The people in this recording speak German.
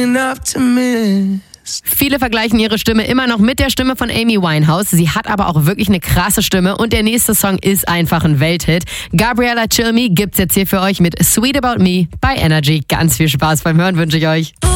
an optimist. Viele vergleichen ihre Stimme immer noch mit der Stimme von Amy Winehouse. Sie hat aber auch wirklich eine krasse Stimme und der nächste Song ist einfach ein Welthit. Gabriella Cilmi gibt's jetzt hier für euch mit Sweet About Me bei Energy. Ganz viel Spaß beim Hören wünsche ich euch.